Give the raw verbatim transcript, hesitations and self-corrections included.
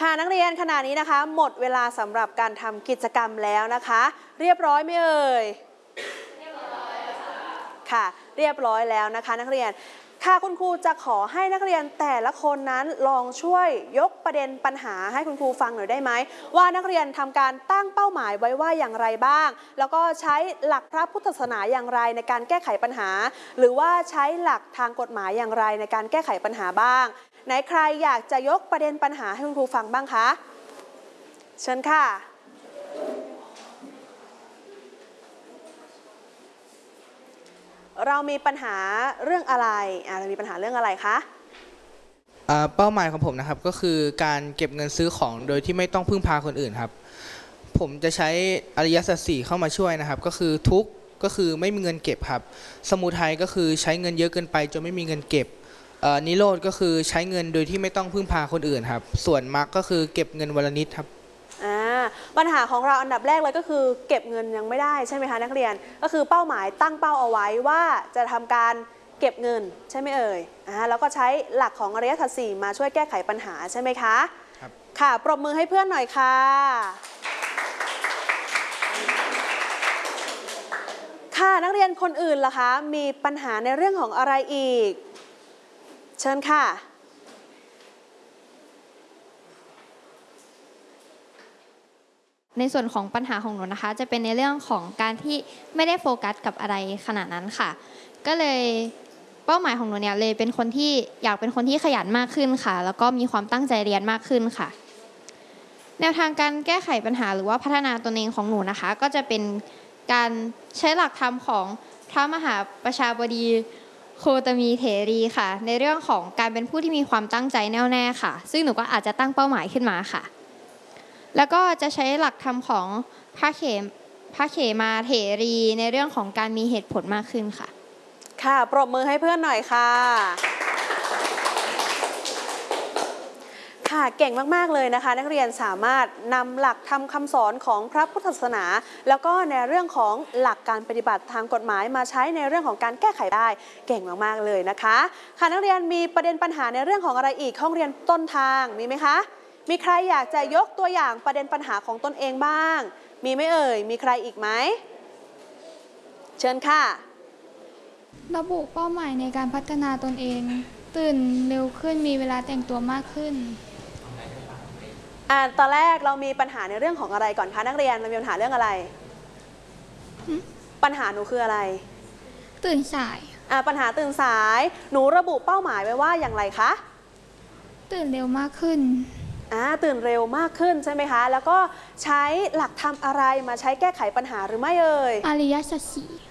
ค่ะนักเรียนขณะนี้นะคะหมดเวลาสำหรับการทำกิจกรรมแล้วนะคะเรียบร้อยไหมเอ่ยเรียบร้อยค่ะเรียบร้อยแล้วนะคะนักเรียนค่ะคุณครูจะขอให้นักเรียนแต่ละคนนั้นลองช่วยยกประเด็นปัญหาให้คุณครูฟังหน่อยได้ไหมว่านักเรียนทำการตั้งเป้าหมายไว้ว่าอย่างไรบ้างแล้วก็ใช้หลักพระพุทธศาสนาอย่างไรในการแก้ไขปัญหาหรือว่าใช้หลักทางกฎหมายอย่างไรในการแก้ไขปัญหาบ้างไหนใครอยากจะยกประเด็นปัญหาให้คุณครูฟังบ้างคะเชิญค่ะเรามีปัญหาเรื่องอะไรอ่าเรามีปัญหาเรื่องอะไรคะเป้าหมายของผมนะครับก็คือการเก็บเงินซื้อของโดยที่ไม่ต้องพึ่งพาคนอื่นครับผมจะใช้อริยสัจสี่เข้ามาช่วยนะครับก็คือทุกข์ก็คือไม่มีเงินเก็บครับสมุทัยก็คือใช้เงินเยอะเกินไปจนไม่มีเงินเก็บนิโรธก็คือใช้เงินโดยที่ไม่ต้องพึ่งพาคนอื่นครับส่วนมรรคก็คือเก็บเงินวันละนิดครับปัญหาของเราอันดับแรกเลยก็คือเก็บเงินยังไม่ได้ใช่ไหมคะนักเรียนก็คือเป้าหมายตั้งเป้าเอาไว้ว่าจะทำการเก็บเงินใช่ไหมเอ่ยอ่าแล้วก็ใช้หลักของอริยสัจสี่มาช่วยแก้ไขปัญหาใช่ไหมคะครับค่ะปรบมือให้เพื่อนหน่อยค่ะค่ะนักเรียนคนอื่นล่ะคะมีปัญหาในเรื่องของอะไรอีกเชิญค่ะในส่วนของปัญหาของหนูนะคะจะเป็นในเรื่องของการที่ไม่ได้โฟกัสกับอะไรขนาดนั้นค่ะก็เลยเป้าหมายของหนูเนี่ยเลยเป็นคนที่อยากเป็นคนที่ขยันมากขึ้นค่ะแล้วก็มีความตั้งใจเรียนมากขึ้นค่ะแนวทางการแก้ไขปัญหาหรือว่าพัฒนาตนเองของหนูนะคะก็จะเป็นการใช้หลักธรรมของพระมหาประชาบดีโคตมีเถรีค่ะในเรื่องของการเป็นผู้ที่มีความตั้งใจแน่วแน่ค่ะซึ่งหนูก็อาจจะตั้งเป้าหมายขึ้นมาค่ะแล้วก็จะใช้หลักธรรมของพระเขมพระเขมาเถรีในเรื่องของการมีเหตุผลมากขึ้นค่ะค่ะปรบมือให้เพื่อนหน่อยค่ะค่ะเก่งมากๆเลยนะคะนักเรียนสามารถนำหลักธรรมคำสอนของพระพุทธศาสนาแล้วก็ในเรื่องของหลักการปฏิบัติทางกฎหมายมาใช้ในเรื่องของการแก้ไขได้เก่งมากๆเลยนะคะค่ะนักเรียนมีประเด็นปัญหาในเรื่องของอะไรอีกห้องเรียนต้นทางมีไหมคะมีใครอยากจะยกตัวอย่างประเด็นปัญหาของตนเองบ้างมีไหมเอ่ยมีใครอีกไหมเชิญค่ะระบุเป้าหมายในการพัฒนาตนเองตื่นเร็วขึ้นมีเวลาแต่งตัวมากขึ้นอ่าตอนแรกเรามีปัญหาในเรื่องของอะไรก่อนคะนักเรียนเรามีปัญหาเรื่องอะไรปัญหาหนูคืออะไรตื่นสายอ่าปัญหาตื่นสายหนูระบุเป้าหมายไว้ว่าอย่างไรคะตื่นเร็วมากขึ้นอ่าตื่นเร็วมากขึ้นใช่ไหมคะแล้วก็ใช้หลักธรรมอะไรมาใช้แก้ไขปัญหาหรือไม่เอ่ยอริยสัจสี่